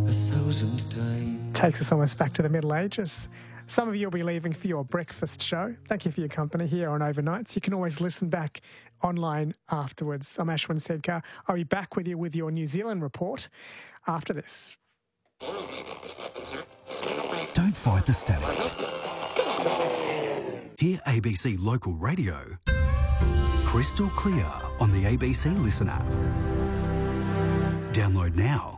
Takes us almost back to the Middle Ages. Some of you will be leaving for your breakfast show. Thank you for your company here on Overnights. You can always listen back online afterwards. I'm Ashwin Sedkar. I'll be back with you with your New Zealand report after this. Don't fight the static. Hear ABC Local Radio crystal clear on the ABC Listen app. Download now.